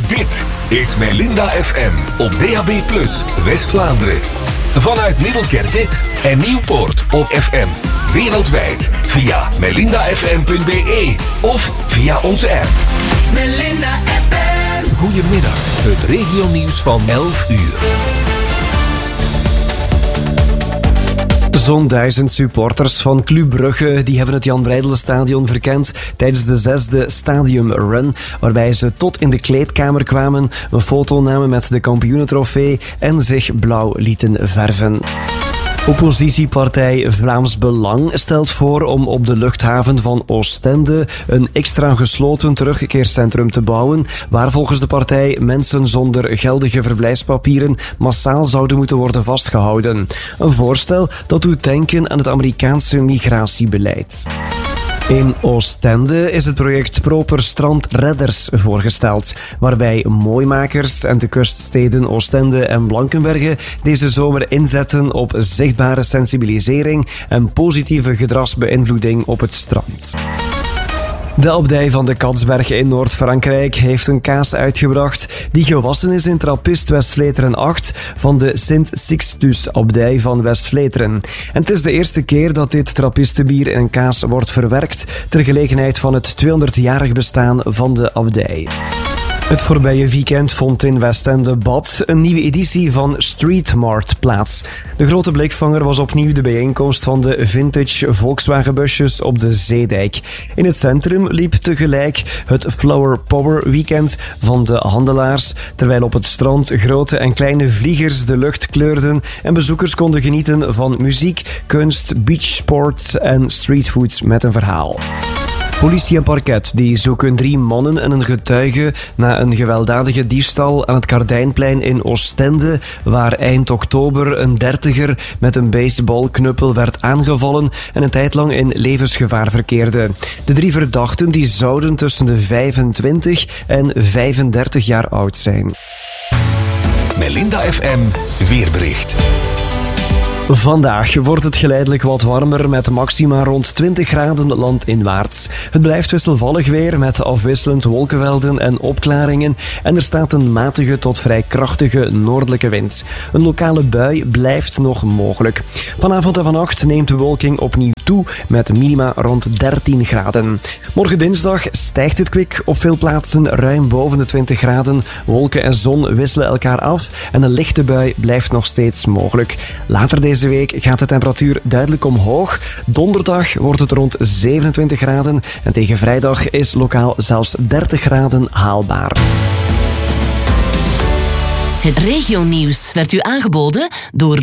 Dit is Melinda FM op DAB+, West-Vlaanderen. Vanuit Middelkerke en Nieuwpoort op FM. Wereldwijd via melindafm.be of via onze app. Melinda FM. Goedemiddag, het regionieuws van 11 uur. Zo'n 1000 supporters van Club Brugge die hebben het Jan Breydel-stadion verkend tijdens de 6e Stadium Run, waarbij ze tot in de kleedkamer kwamen, een foto namen met de kampioenentrofee en zich blauw lieten verven. Oppositiepartij Vlaams Belang stelt voor om op de luchthaven van Oostende een extra gesloten terugkeercentrum te bouwen, waar volgens de partij mensen zonder geldige verblijfspapieren massaal zouden moeten worden vastgehouden. Een voorstel dat doet denken aan het Amerikaanse migratiebeleid. In Oostende is het project Proper Strandredders voorgesteld, waarbij mooimakers en de kuststeden Oostende en Blankenberge deze zomer inzetten op zichtbare sensibilisering en positieve gedragsbeïnvloeding op het strand. De abdij van de Katsberg in Noord-Frankrijk heeft een kaas uitgebracht die gewassen is in Trappist West-Vleteren 8 van de Sint-Sixtus-abdij van West-Vleteren. En het is de eerste keer dat dit Trappistenbier in een kaas wordt verwerkt ter gelegenheid van het 200-jarig bestaan van de abdij. Het voorbije weekend vond in Westende Bad een nieuwe editie van Street Mart plaats. De grote blikvanger was opnieuw de bijeenkomst van de vintage Volkswagenbusjes op de Zeedijk. In het centrum liep tegelijk het Flower Power Weekend van de handelaars, terwijl op het strand grote en kleine vliegers de lucht kleurden en bezoekers konden genieten van muziek, kunst, beachsports en streetfoods met een verhaal. Politie en parket die zoeken 3 mannen en een getuige na een gewelddadige diefstal aan het Kardijnplein in Oostende, waar eind oktober een 30er met een baseballknuppel werd aangevallen en een tijd lang in levensgevaar verkeerde. De 3 verdachten die zouden tussen de 25 en 35 jaar oud zijn. Melinda FM weerbericht. Vandaag wordt het geleidelijk wat warmer met maxima rond 20 graden landinwaarts. Het blijft wisselvallig weer met afwisselend wolkenvelden en opklaringen en er staat een matige tot vrij krachtige noordelijke wind. Een lokale bui blijft nog mogelijk. Vanavond en vannacht neemt de bewolking opnieuw toe met minima rond 13 graden. Morgen dinsdag stijgt het kwik op veel plaatsen ruim boven de 20 graden. Wolken en zon wisselen elkaar af en een lichte bui blijft nog steeds mogelijk. Later deze week gaat de temperatuur duidelijk omhoog. Donderdag wordt het rond 27 graden en tegen vrijdag is lokaal zelfs 30 graden haalbaar. Het regionieuws werd u aangeboden door